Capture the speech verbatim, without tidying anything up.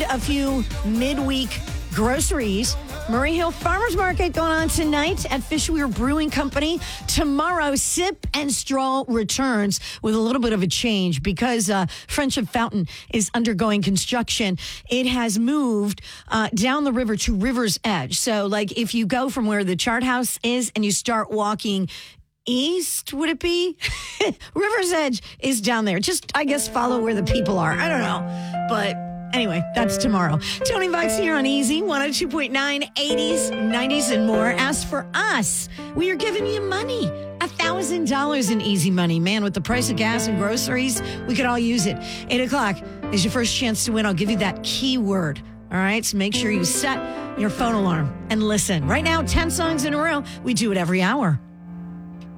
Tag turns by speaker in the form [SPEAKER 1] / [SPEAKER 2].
[SPEAKER 1] a few midweek groceries. Murray Hill Farmers Market going on tonight at Fishweir Brewing Company. Tomorrow, Sip and Straw returns with a little bit of a change because uh, Friendship Fountain is undergoing construction. It has moved uh, down the river to River's Edge. So, like, if you go from where the Chart House is and you start walking east, would it be? River's Edge is down there. Just, I guess, follow where the people are. I don't know. But anyway, that's tomorrow. Tony Vox here on Easy, one oh two point nine, eighties, nineties, and more. As for us, we are giving you money. one thousand dollars in easy money. Man, with the price of gas and groceries, we could all use it. eight o'clock is your first chance to win. I'll give you that keyword. All right, so make sure you set your phone alarm and listen. Right now, ten songs in a row. We do it every hour.